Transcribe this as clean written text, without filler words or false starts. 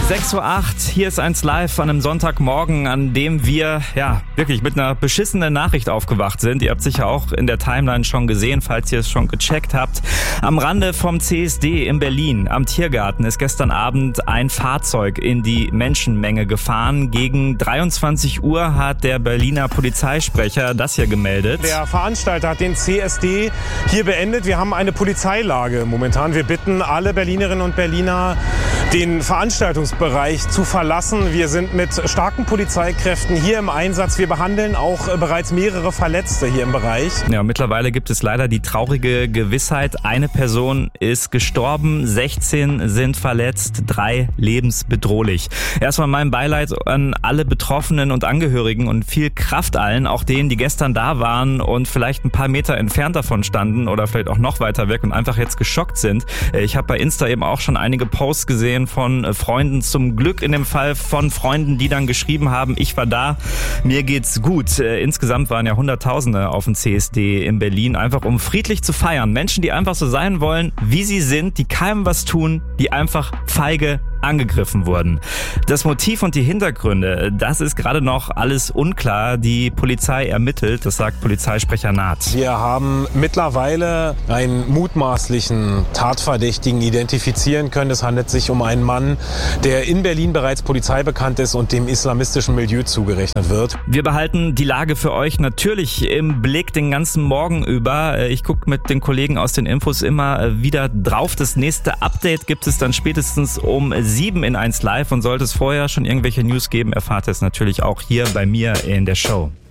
6:08 Uhr, hier ist 1 Live an einem Sonntagmorgen, an dem wir wirklich mit einer beschissenen Nachricht aufgewacht sind. Ihr habt sicher auch in der Timeline schon gesehen, falls ihr es schon gecheckt habt. Am Rande vom CSD in Berlin, am Tiergarten, ist gestern Abend ein Fahrzeug in die Menschenmenge gefahren. Gegen 23 Uhr hat der Berliner Polizeisprecher das hier gemeldet. Der Veranstalter hat den CSD hier beendet. Wir haben eine Polizeilage momentan. Wir bitten alle Berlinerinnen und Berliner, den Veranstaltungsbereich zu verlassen. Wir sind mit starken Polizeikräften hier im Einsatz. Wir behandeln auch bereits mehrere Verletzte hier im Bereich. Ja, mittlerweile gibt es leider die traurige Gewissheit, eine Person ist gestorben, 16 sind verletzt, 3 lebensbedrohlich. Erstmal mein Beileid an alle Betroffenen und Angehörigen und viel Kraft allen, auch denen, die gestern da waren und vielleicht ein paar Meter entfernt davon standen oder vielleicht auch noch weiter weg und einfach jetzt geschockt sind. Ich habe bei Insta eben auch schon einige Posts gesehen von Freunden, zum Glück in dem Fall von Freunden, die dann geschrieben haben, ich war da, mir geht's gut. Insgesamt waren ja Hunderttausende auf dem CSD in Berlin, einfach um friedlich zu feiern. Menschen, die einfach so sein wollen, wie sie sind, die keinem was tun, die einfach feige angegriffen wurden. Das Motiv und die Hintergründe, das ist gerade noch alles unklar. Die Polizei ermittelt, das sagt Polizeisprecher Naht. Wir haben mittlerweile einen mutmaßlichen Tatverdächtigen identifizieren können. Es handelt sich um einen Mann, der in Berlin bereits polizeibekannt ist und dem islamistischen Milieu zugerechnet wird. Wir behalten die Lage für euch natürlich im Blick den ganzen Morgen über. Ich gucke mit den Kollegen aus den Infos immer wieder drauf. Das nächste Update gibt es dann spätestens um 7 in 1 Live und sollte es vorher schon irgendwelche News geben, erfahrt ihr es natürlich auch hier bei mir in der Show.